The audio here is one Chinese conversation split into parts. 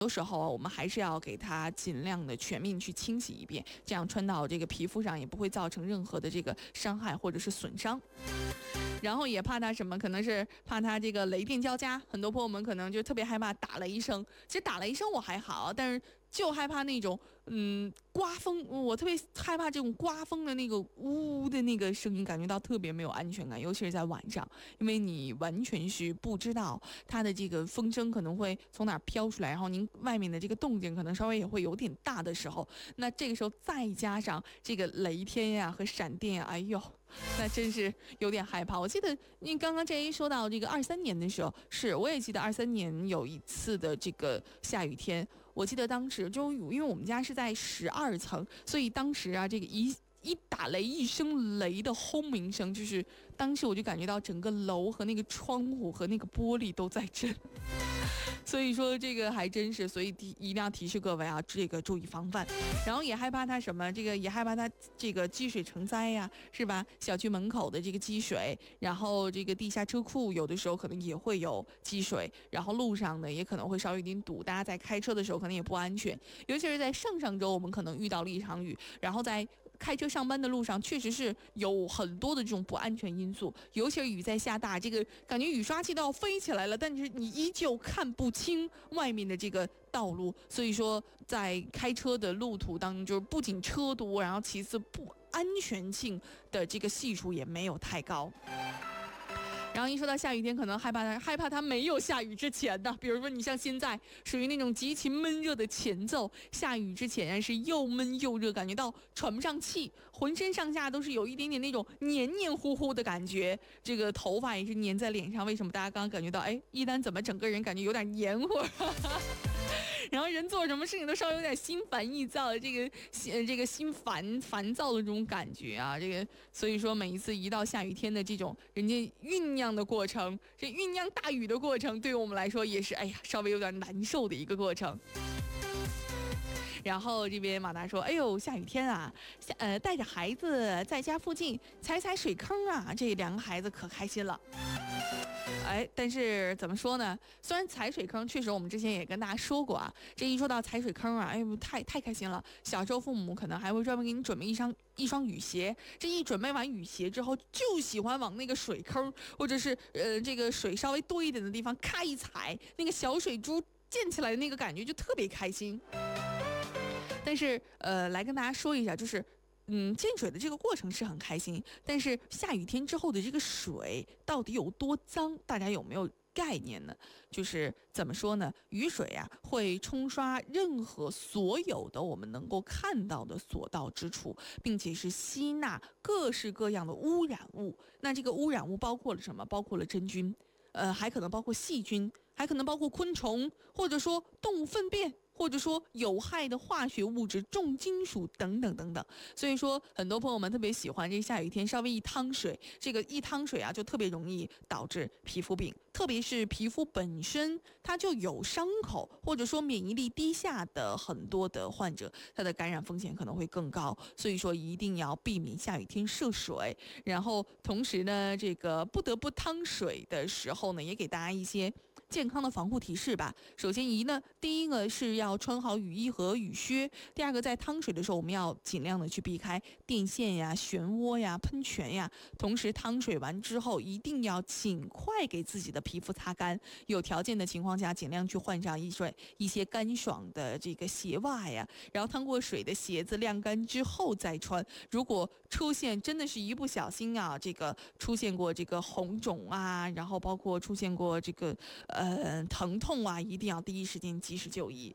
有时候啊，我们还是要给它尽量的全面去清洗一遍，这样穿到这个皮肤上也不会造成任何的这个伤害或者是损伤。然后也怕它什么，可能是怕它这个雷电交加，很多朋友们可能就特别害怕打雷声。其实打雷声我还好，但是就害怕那种刮风，我特别害怕这种刮风的那个呜的那个声音，感觉到特别没有安全感，尤其是在晚上，因为你完全是不知道它的这个风声可能会从哪飘出来，然后您外面的这个动静可能稍微也会有点大的时候，那这个时候再加上这个雷天呀和闪电呀，哎呦，那真是有点害怕。我记得您刚刚这一说到这个23年的时候，我也记得23年有一次的这个下雨天，我记得当时就因为我们家是在12层，所以当时啊，这个一打雷，一声雷的轰鸣声，就是当时我就感觉到整个楼和那个窗户和那个玻璃都在震。所以说这个还真是，所以一定要提示各位啊，这个注意防范。然后也害怕它什么，这个也害怕它这个积水成灾呀，是吧？小区门口的这个积水，然后这个地下车库有的时候可能也会有积水，然后路上呢也可能会稍微有点堵，大家在开车的时候可能也不安全。尤其是在上周我们可能遇到了一场雨，然后在开车上班的路上确实是有很多的这种不安全因素，尤其是雨在下大，这个感觉雨刷器都要飞起来了，但是你依旧看不清外面的这个道路，所以说在开车的路途当中，就是不仅车多，然后其次不安全性的这个系数也没有太高。然后一说到下雨天，可能害怕它没有下雨之前的，比如说你像现在属于那种极其闷热的前奏，下雨之前是又闷又热，感觉到喘不上气，浑身上下都是有一点点那种黏黏糊糊的感觉，这个头发也是粘在脸上。为什么大家刚刚感觉到，一丹怎么整个人感觉有点黏糊？然后人做什么事情都稍微有点心烦意躁的，这个心烦躁的这种感觉啊，所以说每一次一到下雨天的这种人家酝酿的过程，这酝酿大雨的过程，对于我们来说也是稍微有点难受的一个过程。然后这边马达说，哎呦，下雨天啊，带着孩子在家附近踩水坑啊，这2个孩子可开心了。但是怎么说呢？虽然踩水坑确实我们之前也跟大家说过啊，这一说到踩水坑啊，太开心了。小时候父母可能还会专门给你准备一双雨鞋，这一准备完雨鞋之后，就喜欢往那个水坑或者是这个水稍微多一点的地方咔一踩，那个小水珠溅起来的那个感觉就特别开心。但是来跟大家说一下，就是溅水的这个过程是很开心，但是下雨天之后的这个水到底有多脏，大家有没有概念呢？就是怎么说呢？雨水啊会冲刷任何所有的我们能够看到的所到之处，并且是吸纳各式各样的污染物。那这个污染物包括了什么？包括了真菌，还可能包括细菌，还可能包括昆虫，或者说动物粪便，或者说有害的化学物质、重金属等等等等。所以说很多朋友们特别喜欢这下雨天稍微一趟水，这个一趟水啊就特别容易导致皮肤病，特别是皮肤本身它就有伤口，或者说免疫力低下的很多的患者，它的感染风险可能会更高。所以说一定要避免下雨天涉水，然后同时呢，这个不得不趟水的时候呢，也给大家一些健康的防护提示吧。首先第一个是要穿好雨衣和雨靴，第二个在趟水的时候我们要尽量的去避开电线呀、漩涡呀、喷泉呀，同时趟水完之后一定要尽快给自己的皮肤擦干，有条件的情况下尽量去换上一些干爽的这个鞋袜呀，然后趟过水的鞋子晾干之后再穿。如果出现真的是一不小心啊，这个出现过这个红肿啊，然后包括出现过这个疼痛啊，一定要第一时间及时就医。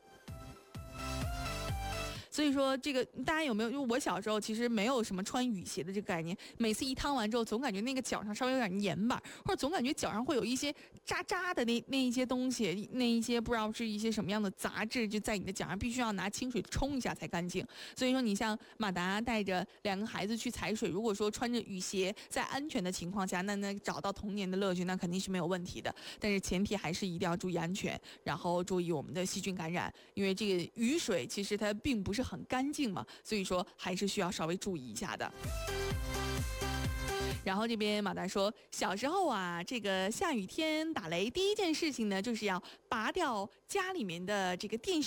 所以说这个大家有没有，因为我小时候其实没有什么穿雨鞋的这个概念，每次一趟完之后总感觉那个脚上稍微有点黏吧，或者总感觉脚上会有一些渣渣的那一些东西，那一些不知道是一些什么样的杂质，就在你的脚上必须要拿清水冲一下才干净。所以说你像马达带着2个孩子去踩水，如果说穿着雨鞋在安全的情况下，那找到童年的乐趣那肯定是没有问题的，但是前提还是一定要注意安全，然后注意我们的细菌感染，因为这个雨水其实它并不是很干净嘛，所以说还是需要稍微注意一下的。 然后这边马达说，小时候啊，这个下雨天打雷，第一件事情呢，就是要拔掉家里面的这个电